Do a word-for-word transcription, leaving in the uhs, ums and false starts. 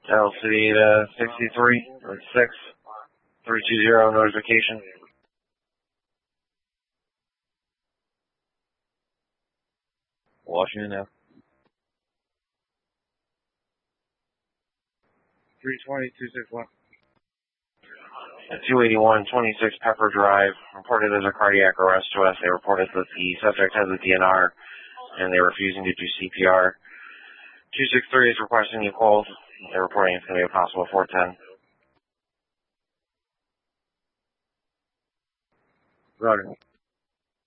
L C to sixty-three, or six, three two zero notification. Washington now. three twenty, two sixty-one. two eighty-one, twenty-six Pepper Drive, reported as a cardiac arrest to us. They reported that the subject has a D N R, and they're refusing to do C P R. two six three is requesting you hold. They're reporting it's going to be a possible four ten. Roger.